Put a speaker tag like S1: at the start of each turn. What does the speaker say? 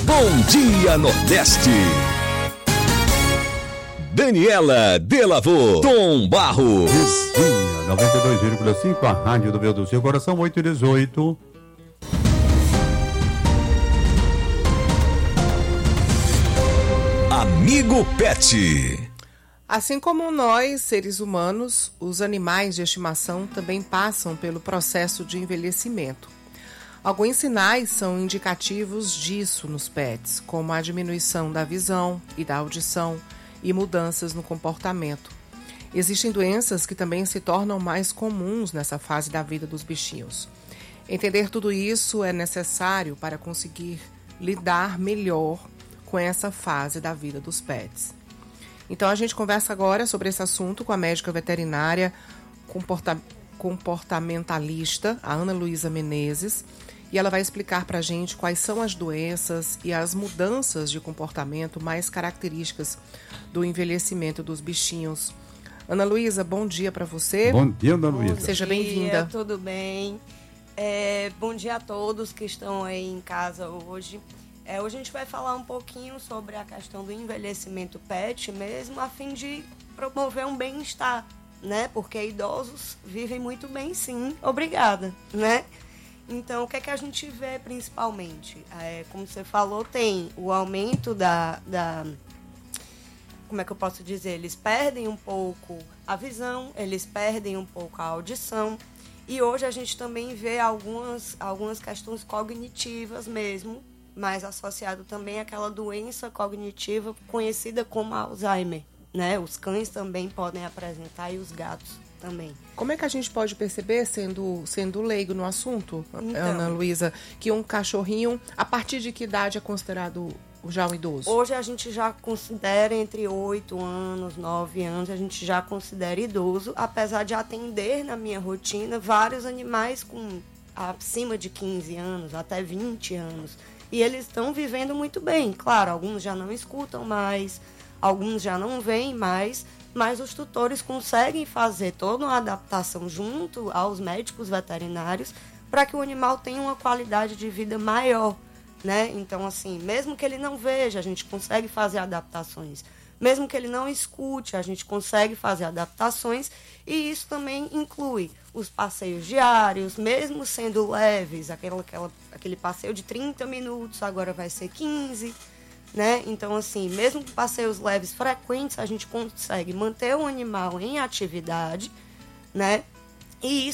S1: Bom Dia Nordeste. Daniela Delavô, Tom Barros.
S2: 92,5, a rádio do meu do seu coração, 8h18.
S1: Amigo Pet.
S3: Assim como nós, seres humanos, os animais de estimação também passam pelo processo de envelhecimento. Alguns sinais são indicativos disso nos pets, como a diminuição da visão e da audição e mudanças no comportamento. Existem doenças que também se tornam mais comuns nessa fase da vida dos bichinhos. Entender tudo isso é necessário para conseguir lidar melhor com essa fase da vida dos pets. Então a gente conversa agora sobre esse assunto com a médica veterinária comportamentalista, a Ana Luísa Menezes, e ela vai explicar para a gente quais são as doenças e as mudanças de comportamento mais características do envelhecimento dos bichinhos. Ana Luísa, bom dia para você.
S2: Bom dia, Ana Luísa.
S3: Seja bem-vinda.
S4: Tudo bem? Bom dia a todos que estão aí em casa hoje. Hoje a gente vai falar um pouquinho sobre a questão do envelhecimento pet mesmo, a fim de promover um bem-estar, né? Porque idosos vivem muito bem, sim. Obrigada, né? Então, o que é que a gente vê principalmente? Como você falou, tem o aumento como é que eu posso dizer? Eles perdem um pouco a visão, eles perdem um pouco a audição. E hoje a gente também vê algumas questões cognitivas mesmo, mas associado também àquela doença cognitiva conhecida como Alzheimer, né? Os cães também podem apresentar e os gatos também.
S3: Como é que a gente pode perceber, sendo leigo no assunto,
S4: então,
S3: Ana Luísa, que um cachorrinho, a partir de que idade é considerado já um idoso?
S4: Hoje a gente já considera entre 8 anos, 9 anos, a gente já considera idoso, apesar de atender na minha rotina vários animais com acima de 15 anos, até 20 anos. E eles estão vivendo muito bem. Claro, alguns já não escutam mais, alguns já não veem mais, mas os tutores conseguem fazer toda uma adaptação junto aos médicos veterinários para que o animal tenha uma qualidade de vida maior, né? Então, assim, mesmo que ele não veja, a gente consegue fazer adaptações. Mesmo que ele não escute, a gente consegue fazer adaptações, e isso também inclui os passeios diários, mesmo sendo leves, aquele passeio de 30 minutos, agora vai ser 15, né? Então, assim, mesmo com passeios leves frequentes, a gente consegue manter o animal em atividade, né? E